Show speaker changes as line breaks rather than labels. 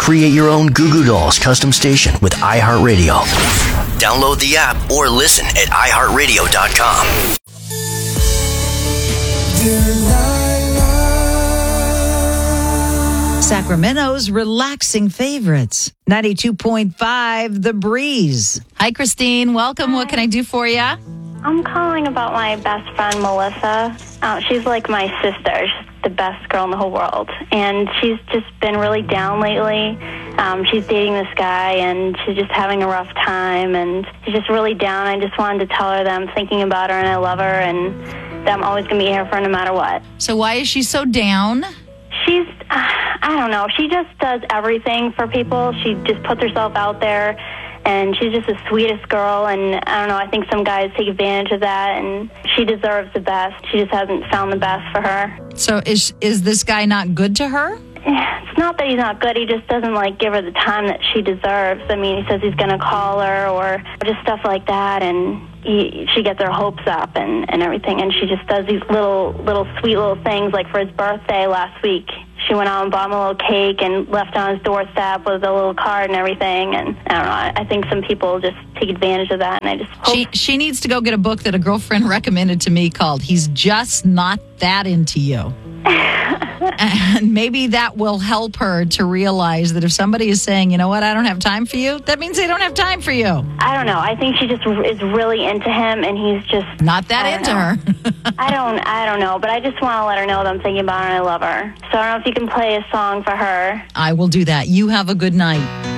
Create your own Goo Goo Dolls custom station with iHeartRadio. Download the app or listen at iHeartRadio.com.
Sacramento's relaxing favorites. 92.5 The Breeze. Hi, Christine. Welcome. Hi. What can I do for you?
I'm calling about my best friend, Melissa. She's like my sister. She's the best girl in the whole world. And she's just been really down lately. She's dating this guy, and she's just having a rough time. And she's just really down. I just wanted to tell her that I'm thinking about her and I love her and that I'm always going to be here for her no matter what.
So why is she so down?
She's, I don't know. She just does everything for people. She just puts herself out there. And she's just the sweetest girl, and I don't know, I think some guys take advantage of that, and she deserves the best. She just hasn't found the best for her.
So is this guy not good to her?
It's not that he's not good. He just doesn't, give her the time that she deserves. I mean, he says he's going to call her or just stuff like that, and she gets her hopes up and everything, and she just does these little sweet little things, like for his birthday last week. She went out and bought him a little cake and left on his doorstep with a little card and everything. And I don't know, I think some people just take advantage of that. And I just hope...
She needs to go get a book that a girlfriend recommended to me called He's Just Not That Into You. And maybe that will help her to realize that if somebody is saying, you know what, I don't have time for you, that means they don't have time for you.
I don't know. I think she just is really into him, and he's just...
Not that into her.
I don't know, but I just want to let her know that I'm thinking about her and I love her. So I don't know if you can play a song for her.
I will do that. You have a good night.